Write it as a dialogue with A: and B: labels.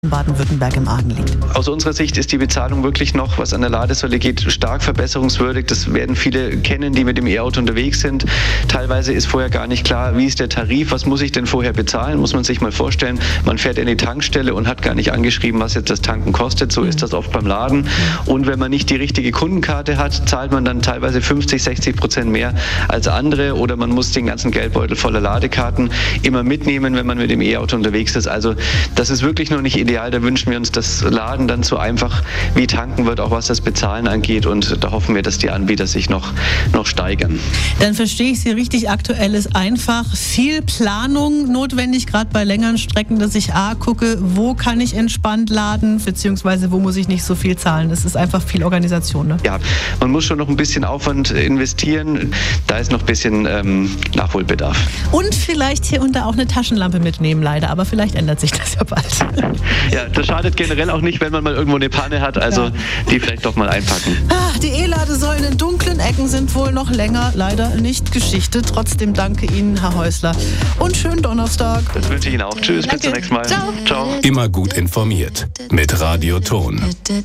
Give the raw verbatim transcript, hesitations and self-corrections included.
A: Baden-Württemberg im Argen liegt.
B: Aus unserer Sicht ist die Bezahlung wirklich noch, was an der Ladesäule geht, stark verbesserungswürdig. Das werden viele kennen, die mit dem E-Auto unterwegs sind. Teilweise ist vorher gar nicht klar, wie ist der Tarif, was muss ich denn vorher bezahlen, muss man sich mal vorstellen. Man fährt in die Tankstelle und hat gar nicht angeschrieben, was jetzt das Tanken kostet. So ist das oft beim Laden. Und wenn man nicht die richtige Kundenkarte hat, zahlt man dann teilweise fünfzig, sechzig Prozent mehr als andere, oder man muss den ganzen Geldbeutel voller Ladekarten immer mitnehmen, wenn man mit dem E-Auto unterwegs ist. Also das ist wirklich noch nicht ideal. Da wünschen wir uns, dass Laden dann so einfach wie tanken wird, auch was das Bezahlen angeht. Und da hoffen wir, dass die Anbieter sich noch, noch steigern.
A: Dann verstehe ich Sie richtig. Aktuell ist einfach viel Planung notwendig, gerade bei längeren Strecken, dass ich A, gucke, wo kann ich entspannt laden, beziehungsweise wo muss ich nicht so viel zahlen. Das ist einfach viel Organisation. Ne?
B: Ja, man muss schon noch ein bisschen Aufwand investieren. Da ist noch ein bisschen ähm, Nachholbedarf.
A: Und vielleicht hier und da auch eine Taschenlampe mitnehmen, leider. Aber vielleicht ändert sich das ja bald.
B: Ja, das schadet generell auch nicht, wenn man mal irgendwo eine Panne hat. Also ja. Die vielleicht doch mal einpacken.
A: Ah, die E-Ladesäulen in dunklen Ecken sind wohl noch länger leider nicht Geschichte. Trotzdem danke Ihnen, Herr Häusler. Und schönen Donnerstag.
B: Das wünsche ich Ihnen auch. Tschüss, danke. Bis zum nächsten Mal.
A: Ciao.
B: Ciao.
C: Immer gut informiert mit Radio Ton.